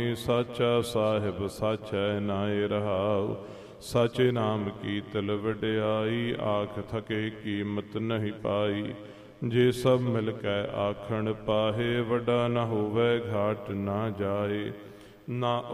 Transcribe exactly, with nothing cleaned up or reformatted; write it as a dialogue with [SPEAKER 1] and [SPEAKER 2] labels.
[SPEAKER 1] ਸਾਚਾ ਸਾਹਿਬ ਸਾਚੈ ਨਾਇ ਰਹਾਉ। ਸਾਚੇ ਨਾਮ ਕੀ ਤਿਲ ਵਡਿਆਈ, ਆਖ ਥਕੇ ਕੀਮਤ ਨਹੀਂ ਪਾਈ। ਜੇ ਸਭ ਮਿਲ ਕੈ ਆਖਣ ਪਾਹੇ, ਵੱਡਾ ਨਾ ਹੋਵੈ ਘਾਟ ਨਾ ਜਾਏ। ਨਾ